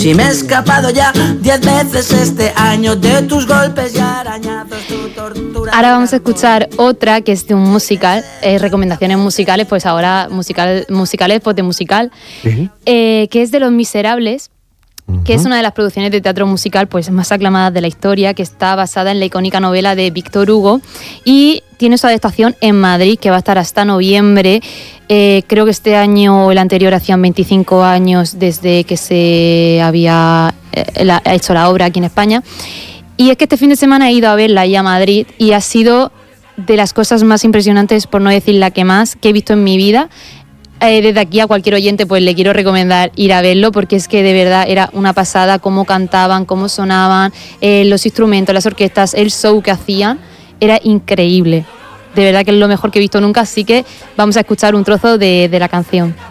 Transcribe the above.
Si me he escapado ya 10 veces este año de tus golpes y arañazos, tu tortura. Ahora vamos a escuchar otra que es de un musical, recomendaciones musicales, pues ahora musicales, pues de musical, que es de Los Miserables, que es una de las producciones de teatro musical pues más aclamadas de la historia, que está basada en la icónica novela de Víctor Hugo y tiene su adaptación en Madrid, que va a estar hasta noviembre. Creo que este año o el anterior hacían 25 años desde que se había hecho la obra aquí en España. Y es que este fin de semana he ido a verla ahí a Madrid y ha sido de las cosas más impresionantes, por no decir la que más, que he visto en mi vida. Desde aquí a cualquier oyente pues le quiero recomendar ir a verlo, porque es que de verdad era una pasada cómo cantaban, cómo sonaban, los instrumentos, las orquestas, el show que hacían, era increíble. De verdad que es lo mejor que he visto nunca, así que vamos a escuchar un trozo de la canción.